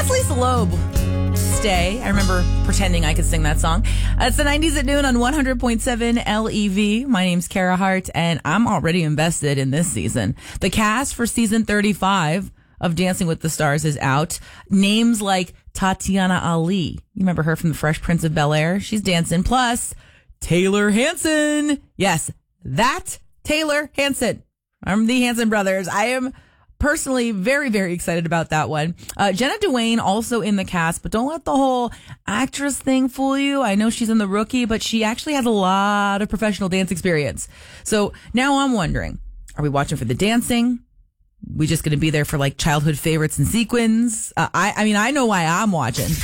That's Lisa Loeb. Stay. I remember pretending I could sing that song. It's the 90s at noon on 100.7 LEV. My name's Kara Hart, and I'm already invested in this season. The cast for season 35 of Dancing with the Stars is out. Names like Tatiana Ali. You remember her from The Fresh Prince of Bel-Air? She's dancing. Plus, Taylor Hanson. Yes, that Taylor Hanson. I'm the Hanson brothers. I am personally very, very excited about that one. Jenna Duane also in the cast, but don't let the whole actress thing fool you. I know she's in The Rookie, but she actually has a lot of professional dance experience. So now I'm wondering, are we watching for the dancing? We just going to be there for like childhood favorites and sequins? I mean, I know why I'm watching.